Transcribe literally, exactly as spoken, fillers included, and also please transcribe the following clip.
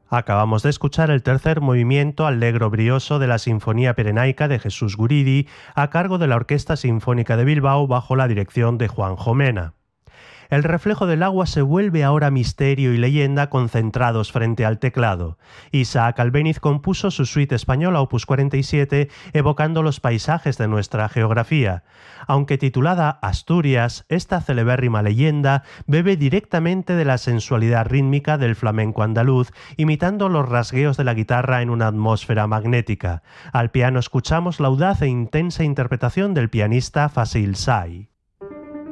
Acabamos de escuchar el tercer movimiento allegro brioso de la Sinfonía Pirenaica de Jesús Guridi, a cargo de la Orquesta Sinfónica de Bilbao bajo la dirección de Juanjo Mena. El reflejo del agua se vuelve ahora misterio y leyenda concentrados frente al teclado. Isaac Albéniz compuso su suite española opus cuarenta y siete evocando los paisajes de nuestra geografía. Aunque titulada Asturias, esta celebérrima leyenda bebe directamente de la sensualidad rítmica del flamenco andaluz, imitando los rasgueos de la guitarra en una atmósfera magnética. Al piano escuchamos la audaz e intensa interpretación del pianista Fasil Say.